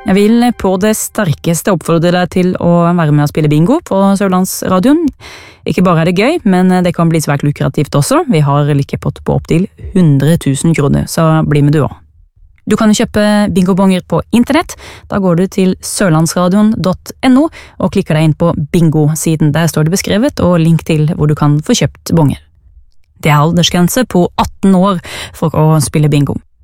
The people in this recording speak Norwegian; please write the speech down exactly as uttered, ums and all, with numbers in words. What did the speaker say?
Jeg vil på det sterkeste oppfordre deg til å være med og spille bingo på Sørlandsradioen. Ikke bare er det gøy, men det kan bli svært lukrativt også. Vi har likepott på opp til hundre tusen kroner, så bli med du også. Du kan kjøpe bingobonger på internett. Da går du til sørlandsradion punktum no og klikker deg inn på bingo-siden. Der står det beskrevet og link til hvor du kan få kjøpt bonger. Det er aldersgrense på atten år for å spille bingo.